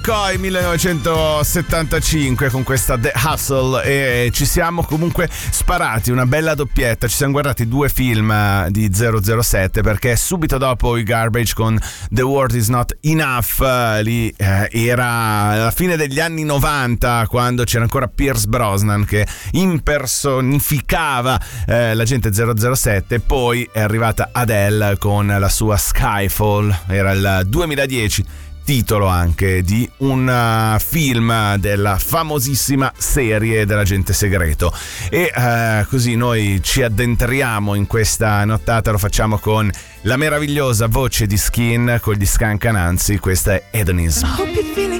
McCoy 1975 con questa The Hustle, e ci siamo comunque sparati una bella doppietta, ci siamo guardati 2 film di 007 perché subito dopo i Garbage con The World Is Not Enough, lì era la fine degli anni 90 quando c'era ancora Pierce Brosnan che impersonificava l'agente 007, poi è arrivata Adele con la sua Skyfall, era il 2010, titolo anche di un film della famosissima serie dell'agente segreto. E così noi ci addentriamo in questa nottata, lo facciamo con la meravigliosa voce di Skin, con gli Scancananzi. Questa è Hedonism.